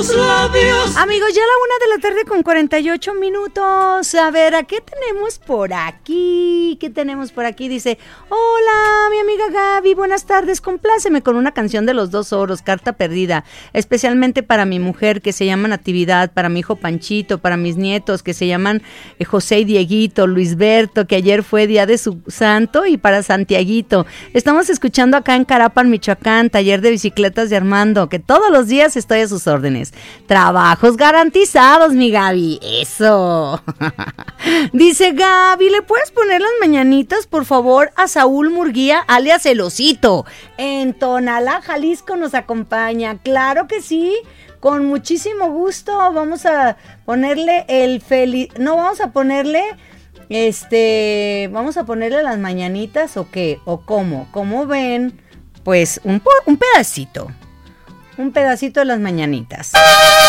tus labios. Amigos, ya la 1:48 A ver, ¿a qué tenemos por aquí? ¿Qué tenemos por aquí? Dice, hola, mi amiga Gaby, buenas tardes, compláceme con una canción de Los Dos Oros, Carta Perdida, especialmente para mi mujer que se llama Natividad, para mi hijo Panchito, para mis nietos que se llaman José y Dieguito, Luisberto, que ayer fue día de su santo, y para Santiaguito. Estamos escuchando acá en Carapan, Michoacán, taller de bicicletas de Armando, que todos los días estoy a sus órdenes. Trabajos garantizados, mi Gaby. Eso. Dice Gaby, ¿le puedes poner las mañanitas, por favor, a Saúl Murguía, alias El Osito? En Tonalá, Jalisco nos acompaña. Claro que sí, con muchísimo gusto. Vamos a ponerle vamos a ponerle las mañanitas, ¿o qué? ¿O cómo? ¿Cómo ven? Pues un pedacito de las mañanitas.